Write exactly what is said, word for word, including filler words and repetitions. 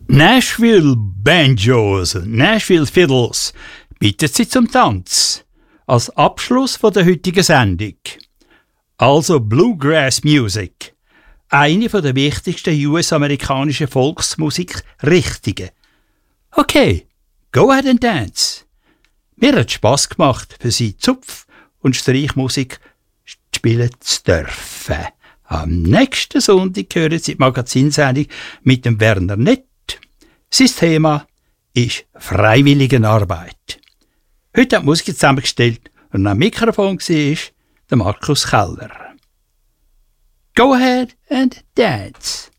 Nashville Banjos, Nashville Fiddles bittet Sie zum Tanz als Abschluss von der heutigen Sendung. Also Bluegrass Music, eine von der wichtigsten U S-amerikanischen Volksmusik-Richtungen. Okay, go ahead and dance. Mir hat Spass gemacht, für Sie Zupf- und Streichmusik spielen zu dürfen. Am nächsten Sonntag hören Sie die Magazinsendung mit dem Werner Nett. Sein Thema ist Freiwilligenarbeit. Heute hat die Musik zusammengestellt und am Mikrofon war der Markus Keller. Go ahead and dance.